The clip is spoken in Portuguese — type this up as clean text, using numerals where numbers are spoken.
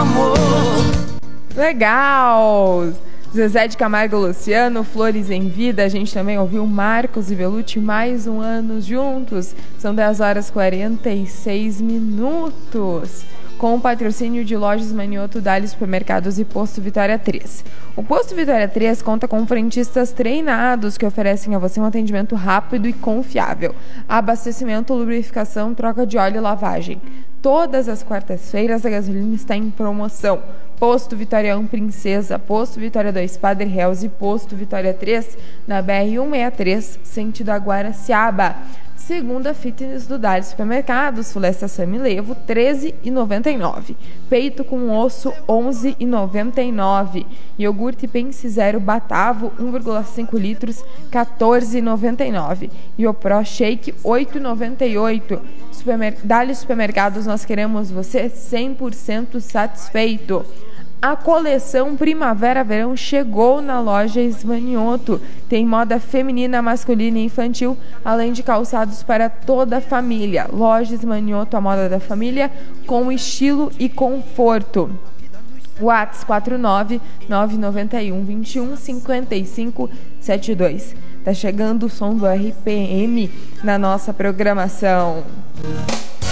amor. Legal! Zezé de Camargo e Luciano, Flores em Vida. A gente também ouviu Marcos e Belucci, mais um ano juntos. São 10h46. Com o patrocínio de Lojas Manioto, Dali Supermercados e Posto Vitória 3. O Posto Vitória 3 conta com frentistas treinados que oferecem a você um atendimento rápido e confiável. Abastecimento, lubrificação, troca de óleo e lavagem. Todas as quartas-feiras a gasolina está em promoção. Posto Vitória 1 Princesa, Posto Vitória 2 Padre Reus e Posto Vitória 3 na BR-163, sentido Aguaraciaba. Segunda Fitness do Dali Supermercados, filé semilevo, R$ 13,99. Peito com osso, R$ 11,99. Iogurte Pense Zero Batavo, 1,5 litros, R$ 14,99. E o Pro Shake, R$ 8,98. Dali Supermercados, nós queremos você 100% satisfeito. A coleção Primavera-Verão chegou na loja Esmanioto. Tem moda feminina, masculina e infantil, além de calçados para toda a família. Loja Esmanioto, a moda da família, com estilo e conforto. WhatsApp 49991215572. Tá chegando o som do RPM na nossa programação.